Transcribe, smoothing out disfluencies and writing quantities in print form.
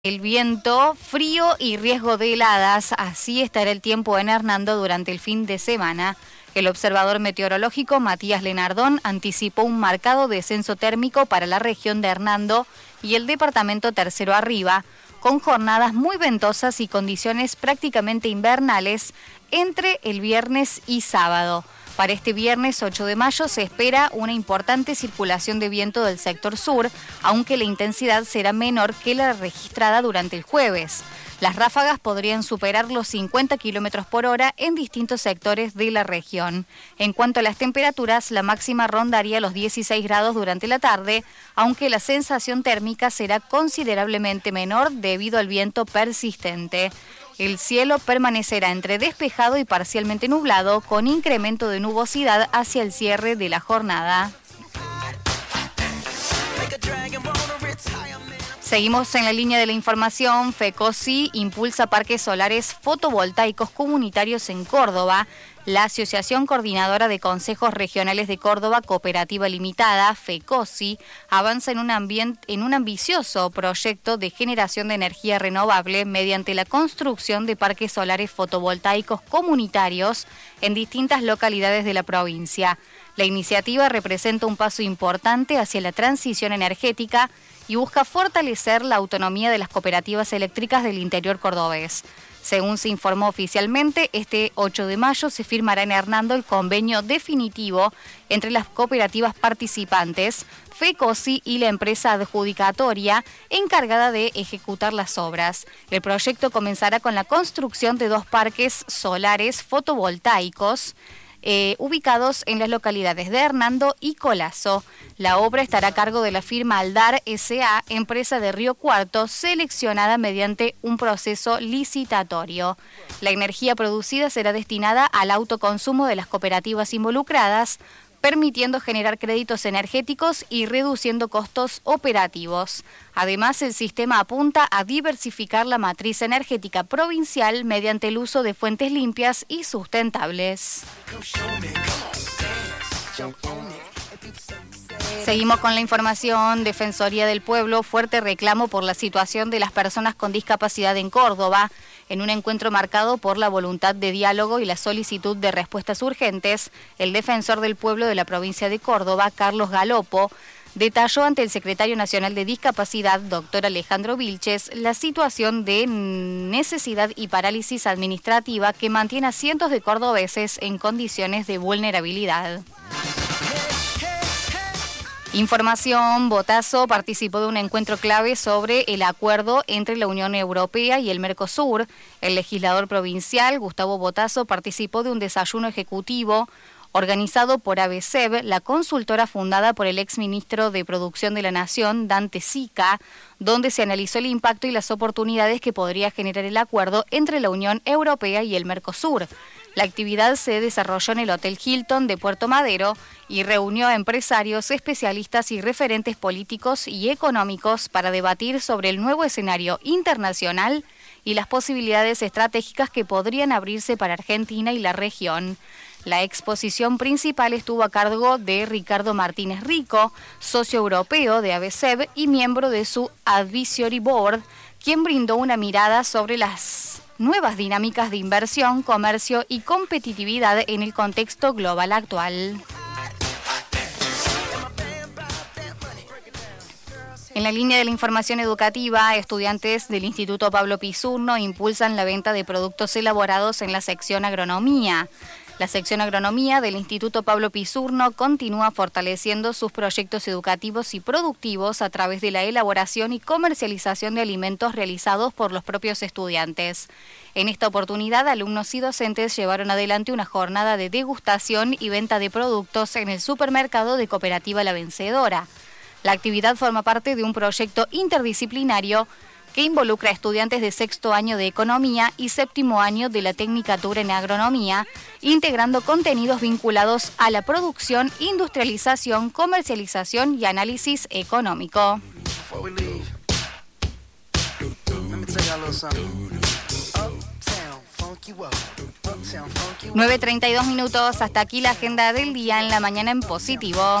El viento, frío y riesgo de heladas, así estará el tiempo en Hernando durante el fin de semana. El observador meteorológico Matías Lenardón anticipó un marcado descenso térmico para la región de Hernando y el departamento Tercero Arriba, con jornadas muy ventosas y condiciones prácticamente invernales entre el viernes y sábado. Para este viernes 8 de mayo se espera una importante circulación de viento del sector sur, aunque la intensidad será menor que la registrada durante el jueves. Las ráfagas podrían superar los 50 km por hora en distintos sectores de la región. En cuanto a las temperaturas, la máxima rondaría los 16 grados durante la tarde, aunque la sensación térmica será considerablemente menor debido al viento persistente. El cielo permanecerá entre despejado y parcialmente nublado, con incremento de nubosidad hacia el cierre de la jornada. Seguimos en la línea de la información. FECOSI impulsa parques solares fotovoltaicos comunitarios en Córdoba. La Asociación Coordinadora de Consejos Regionales de Córdoba Cooperativa Limitada, FECOSI, avanza en un ambicioso proyecto de generación de energía renovable mediante la construcción de parques solares fotovoltaicos comunitarios en distintas localidades de la provincia. La iniciativa representa un paso importante hacia la transición energética y busca fortalecer la autonomía de las cooperativas eléctricas del interior cordobés. Según se informó oficialmente, este 8 de mayo se firmará en Hernando el convenio definitivo entre las cooperativas participantes, FECOSI y la empresa adjudicatoria encargada de ejecutar las obras. El proyecto comenzará con la construcción de 2 parques solares fotovoltaicos ubicados en las localidades de Hernando y Colazo. La obra estará a cargo de la firma Aldar S.A., empresa de Río Cuarto, seleccionada mediante un proceso licitatorio. La energía producida será destinada al autoconsumo de las cooperativas involucradas, permitiendo generar créditos energéticos y reduciendo costos operativos. Además, el sistema apunta a diversificar la matriz energética provincial mediante el uso de fuentes limpias y sustentables. Seguimos con la información. Defensoría del Pueblo, fuerte reclamo por la situación de las personas con discapacidad en Córdoba. En un encuentro marcado por la voluntad de diálogo y la solicitud de respuestas urgentes, el defensor del pueblo de la provincia de Córdoba, Carlos Galopo, detalló ante el secretario nacional de Discapacidad, doctor Alejandro Vilches, la situación de necesidad y parálisis administrativa que mantiene a cientos de cordobeses en condiciones de vulnerabilidad. Información. Botazo participó de un encuentro clave sobre el acuerdo entre la Unión Europea y el Mercosur. El legislador provincial, Gustavo Botazo, participó de un desayuno ejecutivo organizado por ABCEB, la consultora fundada por el exministro de Producción de la Nación, Dante Sica, donde se analizó el impacto y las oportunidades que podría generar el acuerdo entre la Unión Europea y el Mercosur. La actividad se desarrolló en el Hotel Hilton de Puerto Madero y reunió a empresarios, especialistas y referentes políticos y económicos para debatir sobre el nuevo escenario internacional y las posibilidades estratégicas que podrían abrirse para Argentina y la región. La exposición principal estuvo a cargo de Ricardo Martínez Rico, socio europeo de ABCEB y miembro de su Advisory Board, quien brindó una mirada sobre las nuevas dinámicas de inversión, comercio y competitividad en el contexto global actual. En la línea de la información educativa, estudiantes del Instituto Pablo Pisurno impulsan la venta de productos elaborados en la sección Agronomía. La sección Agronomía del Instituto Pablo Pisurno continúa fortaleciendo sus proyectos educativos y productivos a través de la elaboración y comercialización de alimentos realizados por los propios estudiantes. En esta oportunidad, alumnos y docentes llevaron adelante una jornada de degustación y venta de productos en el supermercado de Cooperativa La Vencedora. La actividad forma parte de un proyecto interdisciplinario que involucra a estudiantes de sexto año de Economía y séptimo año de la Tecnicatura en Agronomía, integrando contenidos vinculados a la producción, industrialización, comercialización y análisis económico. 9:32 minutos, hasta aquí la agenda del día en la mañana en positivo.